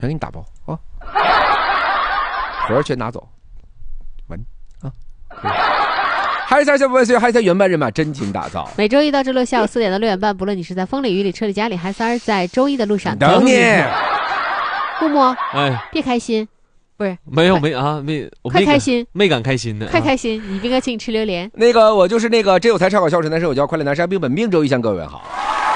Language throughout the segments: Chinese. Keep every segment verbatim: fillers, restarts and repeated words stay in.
全给你打包啊，盒儿全拿走，闻啊，可以。嗨三小万岁，嗨三原班人马真情打造。 每周一到周六下午四点到六点半，不论你是在风里雨里车里家里，嗨三在周一的路上等你。 木木， 哎， 别开心，不是没有没啊没，我快开心， 没敢开心的， 快开心！你兵哥请你吃榴莲。 那个我就是那个真有才唱好笑神男生，我叫快乐男生病本病周一向各位问好。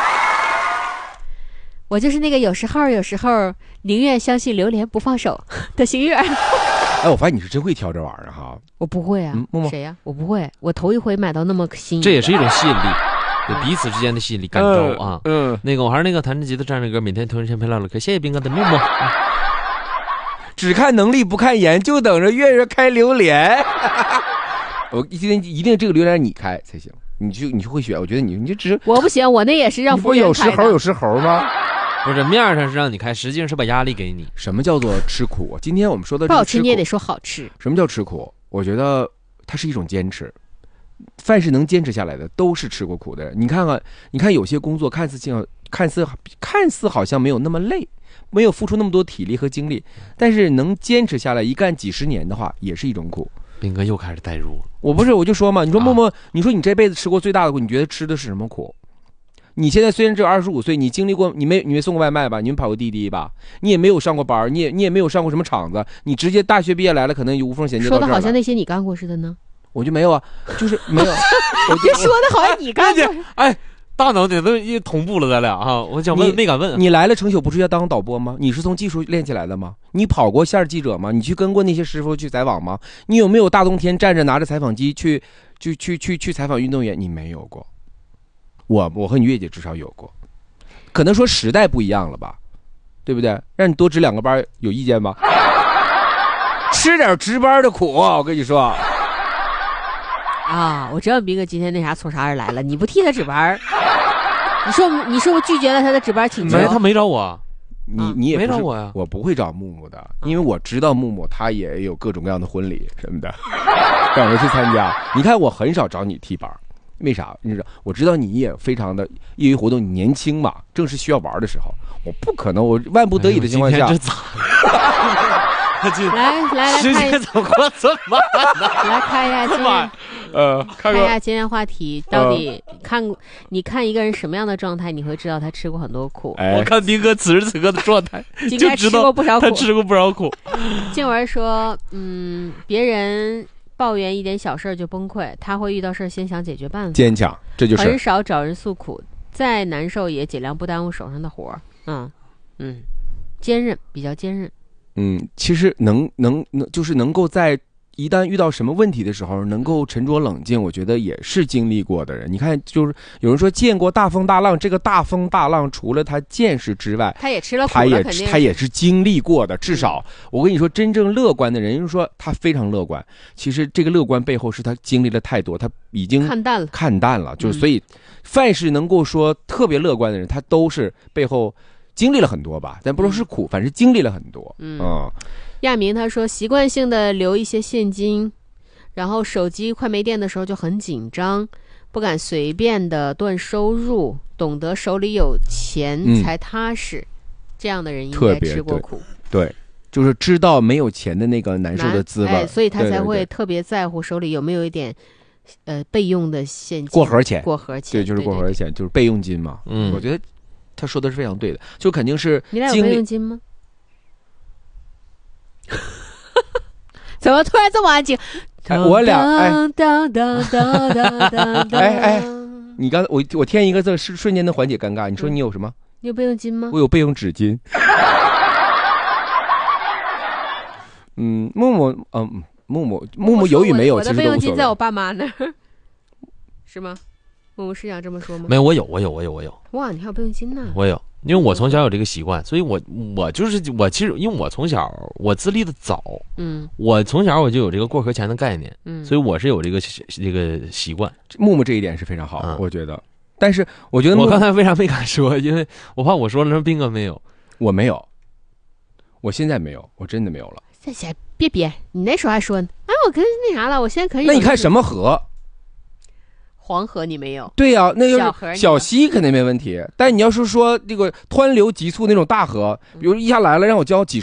我就是那个有时候有时候宁愿相信榴莲不放手的心月。 哎，我发现你是真会挑这玩意儿哈。 我不会啊， 嗯、默默谁呀、啊？我不会，我头一回买到那么新。 这也是一种吸引力，对彼此之间的吸引力感召啊。 嗯，嗯那个我还是那个弹着吉他唱着歌，每天同时先陪唠唠嗑。谢谢兵哥的默默。 只看能力不看颜，就等着月月开榴莲。我一定一定这个榴莲你开才行，你就你就会选。我觉得你你就只我不行，我那也是让服务员开的。 不有时猴有时猴吗？ 不是面上是让你开，实际上是把压力给你。 什么叫做吃苦？今天我们说的不好吃你也得说好吃。 什么叫吃苦？我觉得它是一种坚持。凡是能坚持下来的，都是吃过苦的人。你看看，你看有些工作看似像看似看似好像没有那么累，没有付出那么多体力和精力，但是能坚持下来，一干几十年的话，也是一种苦。 兵哥又开始代入了。 我不是，我就说嘛，你说默默，啊、你说你这辈子吃过最大的苦，你觉得吃的是什么苦？你现在虽然只有二十五岁，你经历过，你没你没送过外卖吧？你们跑过滴滴吧？你也没有上过班，你也你也没有上过什么厂子，你直接大学毕业来了，可能就无缝衔接到这儿了。 说的好像那些你干过似的呢。 我就没有啊，就是没有。 我就说的好像你干过。 哎，大脑袋都一同步了，咱俩啊！我想问，没敢问。 你来了成宿不是要当导播吗？你是从技术练起来的吗？你跑过线记者吗？你去跟过那些师傅去采访吗？你有没有大冬天站着拿着采访机去去去去去采访运动员？你没有过。我我和你月姐至少有过。可能说时代不一样了吧，对不对？让你多值两个班，有意见吗？吃点值班的苦，我跟你说。 啊，我知道斌哥今天那啥从啥而来了，你不替他值班，你说你是不是拒绝了他的值班请求？ 没，他没找我。 你你也不没找我呀？ 我不会找木木的，因为我知道木木他也有各种各样的婚礼什么的，让我去参加。你看我很少找你替班。为啥？你知道，我知道你也非常的业余活动，你年轻嘛，正是需要玩的时候。我不可能，我万不得已的情况下。 哎、 来来来， 时间怎么过这么慢呢？ 来看一下今天， 呃，看看一下今天话题到底、呃、看，你看一个人什么样的状态，你会知道他吃过很多苦。 哎、我看斌哥此时此刻的状态， 应该吃过不少苦， 他吃过不少苦。 静文说，嗯，别人抱怨一点小事就崩溃，他会遇到事先想解决办法， 坚强，这就是很少找人诉苦，再难受也尽量不耽误手上的活儿。嗯嗯，坚韧，比较坚韧。 嗯，其实能能能，就是能够在一旦遇到什么问题的时候，能够沉着冷静，我觉得也是经历过的人。你看，就是有人说见过大风大浪，这个大风大浪除了他见识之外， 他也吃了苦了， 他也肯定他也是经历过的。至少我跟你说，真正乐观的人，就是说他非常乐观。其实这个乐观背后是他经历了太多，他已经看淡了， 看淡了。就是所以，凡是能够说特别乐观的人，他都是背后经历了很多吧，咱不说是苦，反正经历了很多。嗯，嗯亚明他说习惯性的留一些现金，然后手机快没电的时候就很紧张，不敢随便的断收入，懂得手里有钱才踏实。嗯、这样的人应该吃过苦。 对，对，就是知道没有钱的那个难受的滋味， 哎，所以他才会特别在乎手里有没有一点呃备用的现金， 过河钱， 过河钱， 对，就是过河钱，就是备用金嘛。嗯，我觉得他说的是非常对的，就肯定是你俩有备用金吗？怎么突然这么安静？ 哎、我俩哎哎哎，你刚才我我添一个字是瞬间的缓解尴尬。你说你有什么？ 你有备用金吗？ 我有备用纸巾。嗯，木木，嗯，木木木木有与没有， 我的备用金在我爸妈那儿，是吗？木木是想这么说吗？ 没有，我有，我有，我有，我有。 哇，你还有备用金呢？ 我有。因为我从小有这个习惯，所以我我就是我其实因为我从小我自立的早，嗯，我从小我就有这个过河钱的概念，嗯，所以我是有这个这个习惯。 木木这一点是非常好，嗯、我觉得。但是我觉得我刚才为啥没敢说？因为我怕我说了，斌哥没有， 我没有，我现在没有，我真的没有了。 再先别别，你那时候还说呢，哎，我跟那啥了，我现在可以。 那你看什么河？ 黄河你没有？ 对呀、啊，那个小溪肯定没问题。但你要是说这个湍流急促那种大河，比如一下来了让我交几十。